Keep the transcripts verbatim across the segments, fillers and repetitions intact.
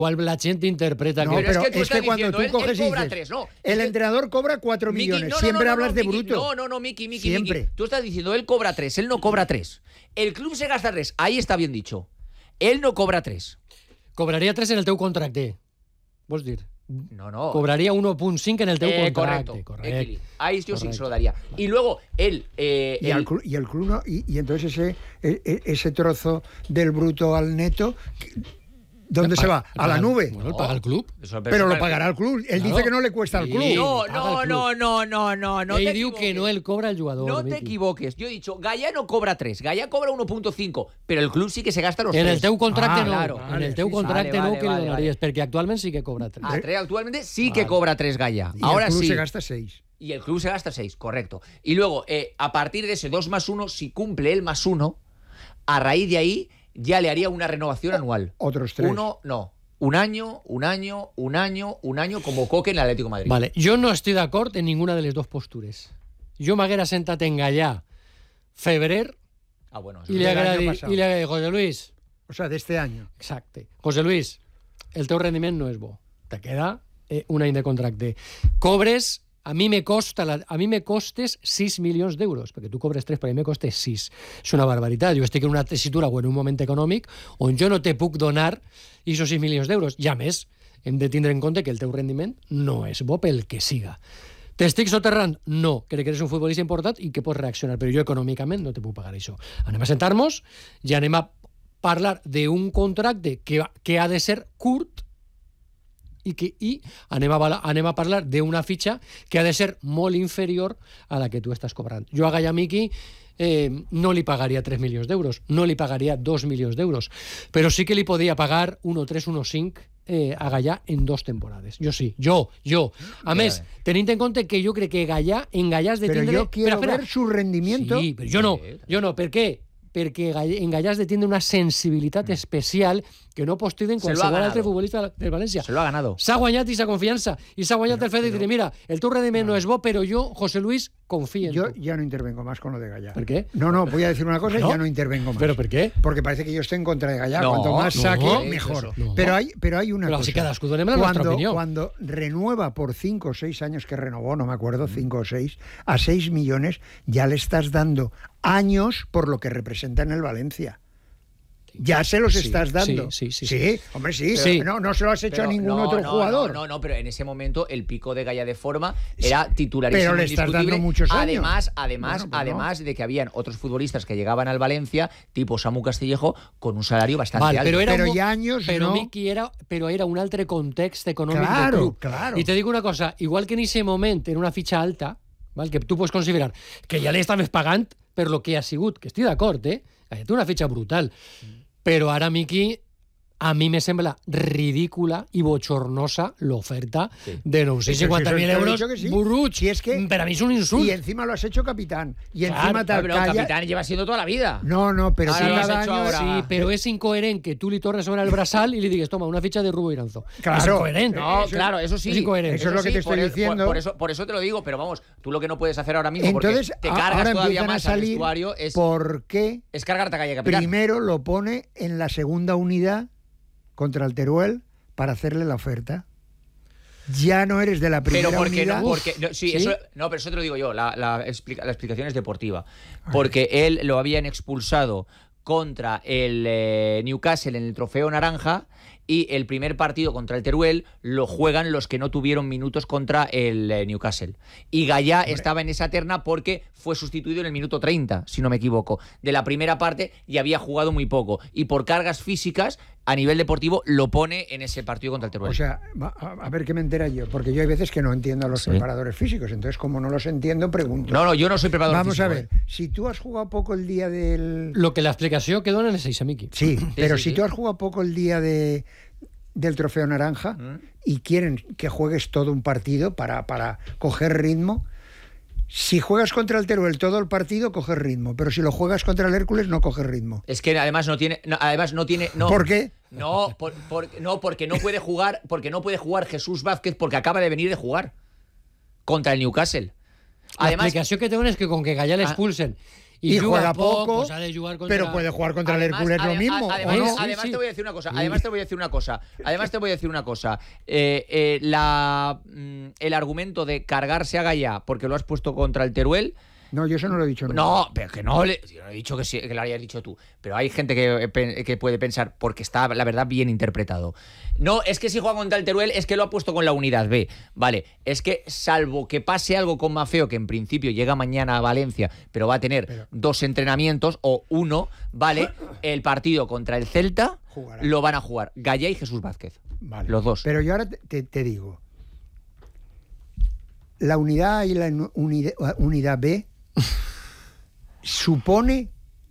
Igual la gente interpreta no, que... pero es que, tú es que cuando diciendo, tú él, coges él y cobra dices, tres, no. el Es entrenador cobra cuatro Miki, millones, no, no, siempre no, no, hablas no, de Miki, bruto. No, no, no, Miki, Miki, Siempre. Miki. Tú estás diciendo, él cobra tres, él no cobra tres. El club se gasta tres, ahí está bien dicho. Él no cobra tres. Cobraria tres en el teu contracte. Vols dir? No, no. Cobraria uno coma cinco en el teu Eh, contracte. correcto. Equili. Ahí yo sí Correcto. se lo daría. Y luego, él... Eh, Y, el- al club, y el club no, y, y entonces ese, e- e- ese trozo del bruto al neto, ¿dónde se va? A la nube. Bueno, el paga el club. Eso- Pero lo eso- pagará el club. Él Claro. dice que no le cuesta al Sí. club. No, paga no, el club. no, no, no, no, no Ell te diu equivoques. que no el cobra el jugador. No te Miki. equivoques. Yo he dicho, Gaya no cobra tres, Gaya cobra uno punto cinco, pero el club sí que se gasta los En tres. el teu contracte Ah, no. claro. En Vale, el teu sí, sí. contracte Vale, no vale, que vale, li donaries, perquè actualment sí que cobra tres. A tres actualmente sí Vale. que cobra tres Gaya. Y Ahora el club sí. se gasta seis. Y el club se gasta seis, correcto. Y luego, eh, a partir de ese dos más uno, si cumple el más uno, a raíz de ahí ya le haría una renovación anual. Otros tres. Uno, no. Un año, un año, un año, un año, como Coque en el Atlético de Madrid. Vale, jo no estic d'acord en ninguna de les dues postures. Jo m'haguera sentat en Gallà febrer Ah, bueno. eso i sí. li Del haguera año dit, pasado. i li haguera dit, José Luis, O sea, de este año. exacte, José Luis, el teu rendiment no és bo. Te queda eh, un any de contracte. Cobres, a mi me costa, la, a mi me costes sis milions d'euros, perquè tu cobres tres, però a mi me costes sis. És una barbaritat. Jo estic en una tessitura o en un moment econòmic on jo no te puc donar aquests sis milions d'euros. I a més, hem de tindre en compte que el teu rendiment no és bo pel que siga. T'estic soterrant? No. Crec que eres un futbolista important i que pots reaccionar, però jo econòmicament no te puc pagar això. Anem a sentar-nos i anem a parlar d'un contracte que, que ha de ser curt i, que, i anem, a, vala- anem a parlar d'una fitxa que ha de ser molt inferior a la que tu estàs cobrant. Jo a Gaya Miki eh, no li pagaria tres milions d'euros, no li pagaria dos milions d'euros, però sí que li podia pagar un o tres, un o cinc eh, a Gallà en dos temporades. Jo sí, jo, jo. A més, tenint en compte que jo crec que Gallà, en Gallà has de Pero tindre... yo quiero Espera, espera. ver su rendimiento. Sí, però jo no, jo no. Per què? Perquè Gall- en Gallà has de tindre una sensibilitat especial que no pots tindre en Se lo ha qualsevol ganado. altre futbolista del València. Se lo ha ganado. S'ha guanyat aquesta confiança i s'ha guanyat el fet de dir, mira, el teu rendiment no és bo, però jo, José Luis, confío en Yo tu. ya no intervengo más con lo de Gallá. ¿Por qué? No, no, voy a decir una cosa y ¿No? ya no intervengo más. ¿Pero por qué? Porque parece que yo estoy en contra de Gallá. No, Cuanto más no, saque, no, mejor. eso, no. Pero hay, pero hay una Pero cosa. así cadascú donem la nostra cuando, opinió. cuando renueva por cinco o seis años que renovó, no me acuerdo, cinco o seis, a seis millones, ya le estás dando años por lo que representa en el Valencia. Ya se los Sí, estás dando. sí, sí, sí, sí. hombre, sí. Sí. No, no se lo has hecho Pero a ningún no, otro no, jugador. No, no, no, pero en ese momento el pico de Gaya de forma era titularísimo. Pero le estás indiscutible. dando muchos años. Además, además, Bueno, pues además de que habían otros futbolistas que llegaban al Valencia, tipo Samu Castillejo, con un salario bastante Vale, alto. però era Però un, hi ha años, però no? Miki era, però era un altre context econòmic Claro, del club. claro. I te dic una cosa, igual que en aquest moment era una fitxa alta, val, que tu pots considerar que ja li estaves pagant per lo que ha sigut, que estic d'acord, eh? Que té una fitxa brutal. Però ara, Miki, a mi me sembla ridícula i bochornosa l'oferta Sí. de nou-cents Eso- cinquanta eso mil te he euros dicho que sí. burruts. Si es que- Per a mi és un insult. Y encima lo has hecho capitán. Y Claro, encima te Ah, pero calla- capitán lleva siendo toda la vida. No, no, pero Ahora lo has cada hecho año... ahora. Sí, però és incoherent que tu li tornes sobre el braçal i li digues, toma, una fitxa de Rubo Iranzo. Claro. És incoherent. No, Eso- claro, eso sí. es incoherente. Eso es lo que sí, te estoy por el- diciendo. Por, por eso, por eso te lo digo, pero vamos, tú lo que no puedes hacer ahora mismo, Entonces, porque te a- cargas ahora todavía empiezan a más al salir vestuario, es, por qué es cargarte a Gaya capitán. primero lo pone en la segunda unidad contra el Teruel para hacerle la oferta. Ya no eres de la primera Pero porque unidad. no, porque no, sí, ¿sí? Eso, no, pero eso te lo digo yo, la, la, explica- la explicación es deportiva. Porque él lo habían expulsado contra el eh, Newcastle en el Trofeo Naranja y el primer partido contra el Teruel lo juegan los que no tuvieron minutos contra el eh, Newcastle. Y Gallá estaba en esa terna porque fue sustituido en el minuto treinta, si no me equivoco, de la primera parte y había jugado muy poco. Y por cargas físicas, a nivel deportivo, lo pone en ese partido contra el Teruel. O sea, va- a a ver qué me entera yo, porque yo hay veces que no entiendo a los Sí. preparadores físicos, entonces como no los entiendo, pregunto. no, no, yo no soy preparador Vamos físico, a ver, ¿eh? si tú has jugado poco el día del... Lo que la explicació que donen és això, Miki. Sí, pero sí, si sí. tú has jugado poco el día de, del Trofeo Naranja y quieren que juegues todo un partido para, para coger ritmo, si juegas contra el Teruel todo el partido, coges ritmo, pero si lo juegas contra el Hércules, no coges ritmo. Es que además no tiene, no, además no tiene, no. ¿Por qué? No, por- por- no, porque no puede jugar, porque no puede jugar Jesús Vázquez porque acaba de venir de jugar contra el Newcastle. La Además, explicació que tenen és que com que Gallà l'expulsen y, y juega poco, poco pues ha de jugar contra... pero puede jugar contra además, el Hércules además, lo mismo. Además, ¿o no? sí, además sí. te voy a decir una cosa. Además te voy a decir una cosa. Además te voy a decir una cosa. Eh, eh, la, mm, el argumento de cargarse a Gallá porque lo has puesto contra el Teruel. No, yo eso no lo he dicho nunca. No, pero que no, le, yo no he dicho que, sí, que lo hayas dicho tú. Pero hay gente que, que puede pensar, porque está, la verdad, bien interpretado. No, es que si juega contra el Teruel, es que lo ha puesto con la unidad B. Vale, es que salvo que pase algo con Maffeo, que en principio llega mañana a Valencia, pero va a tener pero... dos entrenamientos, o uno, vale, el partido contra el Celta Jugará. Lo van a jugar Gallá y Jesús Vázquez. Vale. Los dos. Pero yo ahora te, te digo, la unidad A y la unidad, unidad B supone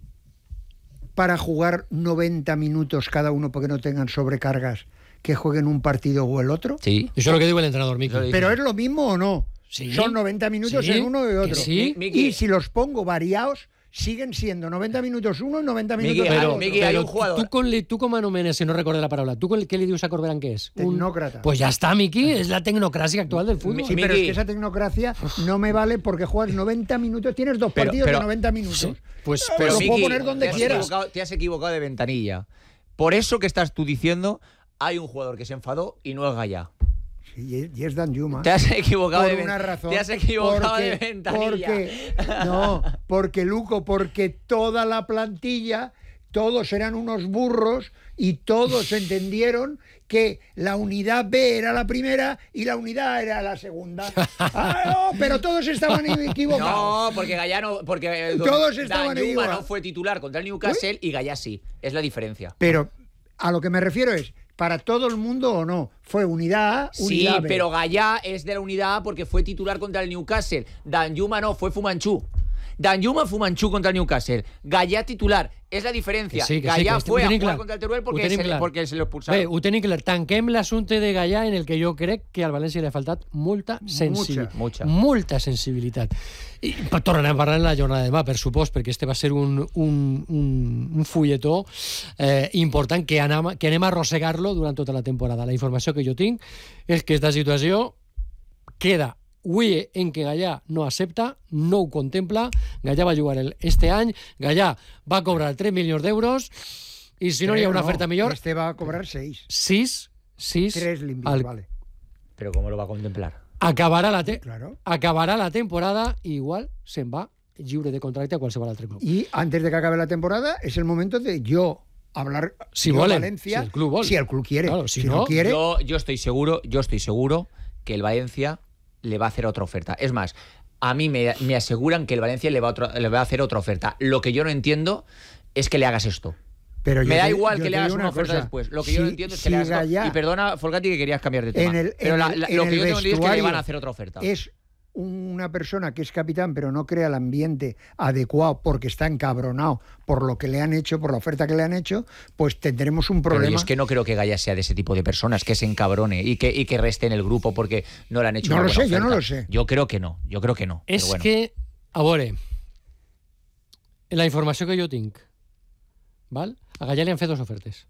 para jugar noventa minutos cada uno porque no tengan sobrecargas que jueguen un partido o el otro. Sí, eso es lo que digo el entrenador, Miki. Pero ¿es lo mismo o no? Sí. Son noventa minutos sí. en uno y otro. Sí. Y si los pongo variados, siguen siendo noventa minutos uno y noventa minutos Miki, pero, otro. Miki, hay un jugador. Tú con, tú com a nomenes, si no recuerdo la palabra, ¿tú con, qué le dius a Corberán que es? Tecnócrata. Un... Pues ya está, Miki, es la tecnocracia actual del fútbol. Sí, Miki. pero es que esa tecnocracia no me vale porque juegas noventa minutos, tienes dos pero, partidos pero, de noventa minutos. Sí, pues pero lo Miki, puedo poner donde te has quieras. Te has equivocado de ventanilla. Por eso que estás tú diciendo, hay un jugador que se enfadó y no es Gallá. Sí, y es Danjuma. Te has equivocado por de una razón. Te has equivocado porque, de ventanilla. Porque, no, porque Luco, porque toda la plantilla, todos eran unos burros y todos entendieron que la unidad B era la primera y la unidad A era la segunda. Ah, no, pero todos estaban equivocados. No, porque Gallá no, porque todos estaban equivocados. No fue titular contra el Newcastle. ¿Uy? Y Gallá sí. Es la diferencia. Pero a lo que me refiero es, ¿para todo el mundo o no? Fue unidad A, unidad sí, B. pero Gallá es de la unidad A porque fue titular contra el Newcastle. Danjuma no, fue Fu Manchu. Danjuma Fu Manchu contra el Newcastle. Gallá titular. És la diferència. Que sí, que Gallà sí, que fue a jugar clar. contra el Teruel perquè se, perquè se lo expulsaron. Bé, ho tenim clar. Tanquem l'assumpte de Gallà en el que jo crec que al València li ha faltat molta sensibilitat. Mucha. Molta sensibilitat. I tornarem a parlar en la jornada de demà, per supost, perquè este va ser un, un, un, un fulletó eh, important que anem, que anem a arrossegar-lo durant tota la temporada. La informació que jo tinc és que aquesta situació queda avui en que Gallà no accepta, no ho contempla. Gallà va jugar el, este any, Gallà va cobrar tres milions d'euros i si no hi ha una oferta millor... Este va a cobrar seis. sis, sis... Tres limpios, al, vale. Pero ¿cómo lo va a contemplar? Acabarà la, te claro. acabarà la temporada i igual se'n va lliure de contracte a qualsevol altre club. Y antes de que acabe la temporada es el momento de yo hablar si yo volen, Valencia, si el club vol. si el club quiere. Claro, si, si no, no quiere... Yo, yo estoy seguro, yo estoy seguro que el Valencia le va a hacer otra oferta. Es más, a mí me, me aseguran que el Valencia le va, a otro, le va a hacer otra oferta. Lo que yo no entiendo es que le hagas esto. Pero me yo da te, igual que le hagas una, una oferta cosa. después. Lo que si, yo no entiendo es que si le hagas Gallà, Y perdona, Folgati, que querías cambiar de tema. En el, Pero en la, el, la, en lo que yo tengo entendido es que le van a hacer otra oferta. Es una persona que es capitán pero no crea el ambiente adecuado porque está encabronado por lo que le han hecho, por la oferta que le han hecho, pues tendremos un problema. Pero yo es que no creo que Gallà sea de ese tipo de personas, que se encabrone y que, y que reste en el grupo porque no le han hecho no una lo buena sé, oferta. yo no lo sé. Yo creo que no, yo creo que no. És bueno. que, a veure, en la informació que jo tinc, val? A Gallà li han fet dos ofertes.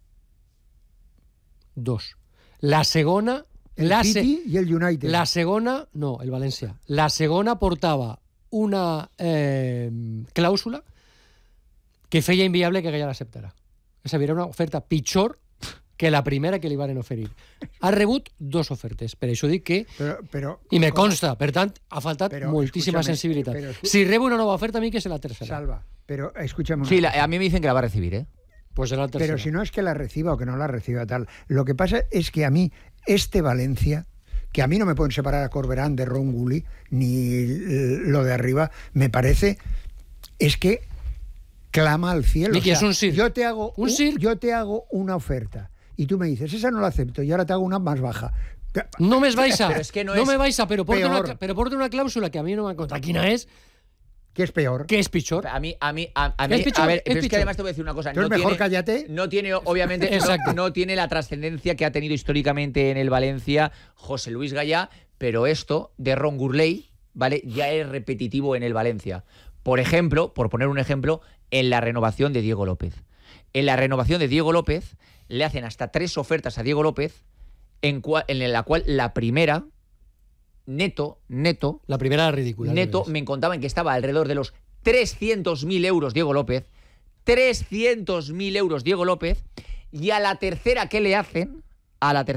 Dos. La segona... El la City se... y el United. La segona... No, el València. La segona portava una eh, clàusula que feia inviable que Gallà l'acceptara. És a dir, era una oferta pitjor que la primera que li van oferir. Ha rebut dos ofertes. Per això dic que... Però, però, I me com... consta. Per tant, ha faltat però, moltíssima sensibilitat. Però, si rebo una nova oferta, a mi que serà la tercera. Salva, pero escúchame una Sí, la, cosa. a mí me dicen que la va a recibir, ¿eh? Pues será la tercera. Pero si no es que la reciba o que no la reciba tal. Lo que pasa es que a mí, este Valencia, que a mí no me pueden separar a Corberán de Ron Gulli, ni lo de arriba, me parece, es que clama al cielo. Miki, o sea, es un circ. Yo te hago un, un yo te hago una oferta y tú me dices, esa no la acepto y ahora te hago una más baja. No me vais a, pero es que no, no es me vais a, pero porta, peor. una, pero porta una cláusula que a mí no me contra quina es, ¿Qué es peor? que es pitjor. A mí, a mí, a, a mí, Es pichón, a ver, es pero es que pichón. además te voy a decir una cosa. Entonces no mejor tiene, cállate. No tiene, obviamente, Exacto. no, no tiene la trascendencia que ha tenido históricamente en el Valencia José Luis Gallà, pero esto de Ron Gurley, ¿vale? Ya es repetitivo en el Valencia. Por ejemplo, por poner un ejemplo, en la renovación de Diego López. En la renovación de Diego López le hacen hasta tres ofertas a Diego López, en, cual, en la cual la primera, neto, neto, La primera era ridícula. neto, me contaban que estaba alrededor de los trescientos mil euros Diego López, trescientos mil euros Diego López, y a la tercera que le hacen, a la tercera